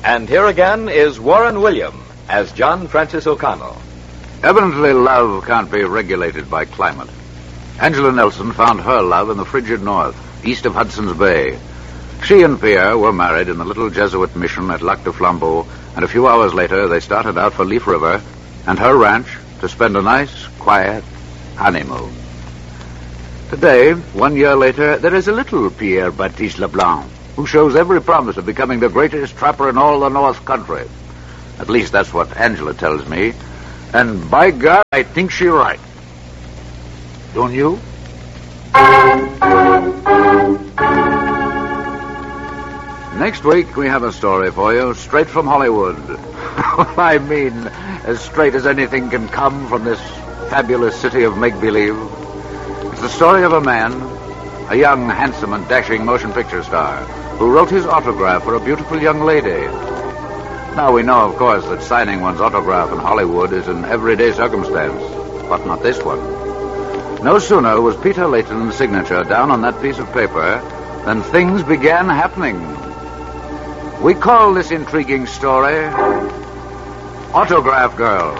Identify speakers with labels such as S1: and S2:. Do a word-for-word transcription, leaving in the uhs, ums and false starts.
S1: And here again is Warren William as John Francis O'Connell.
S2: Evidently, love can't be regulated by climate. Angela Nelson found her love in the frigid north, east of Hudson's Bay. She and Pierre were married in the little Jesuit mission at Lac de Flambeau, and a few hours later they started out for Leaf River and her ranch to spend a nice, quiet honeymoon. Today, one year later, there is a little Pierre Baptiste Leblanc, who shows every promise of becoming the greatest trapper in all the North Country. At least that's what Angela tells me. And by God, I think she's right. Don't you? Next week, we have a story for you, straight from Hollywood. I mean, as straight as anything can come from this fabulous city of make-believe. It's the story of a man, a young, handsome, and dashing motion picture star, who wrote his autograph for a beautiful young lady. Now, we know, of course, that signing one's autograph in Hollywood is an everyday circumstance, but not this one. No sooner was Peter Layton's signature down on that piece of paper than things began happening. We call this intriguing story Autograph Girl.